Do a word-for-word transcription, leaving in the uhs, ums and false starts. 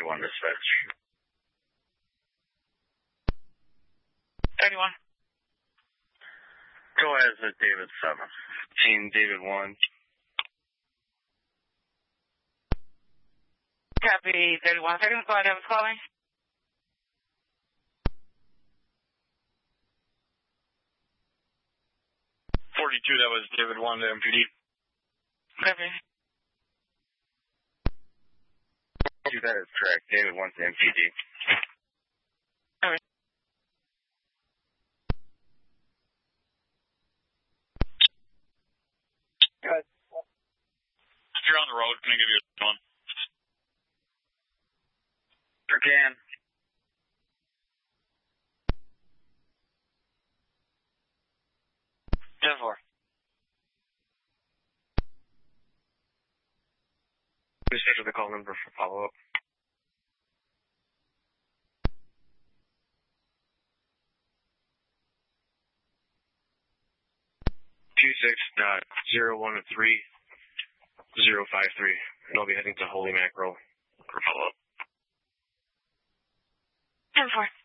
one dispatch. thirty-one. Go as a David seven. Team David one. Copy thirty-one. thirty-one, go ahead, I was calling. forty-two, that was David one to M P D. Copy. That is correct. David one to M P D. All right. Good. If you're on the road, can I give you a one? Sure can. ten four. Please enter the call number for follow-up. Two six dot zero one three zero five three. And I'll be heading to Holy Mackerel for follow-up. ten four.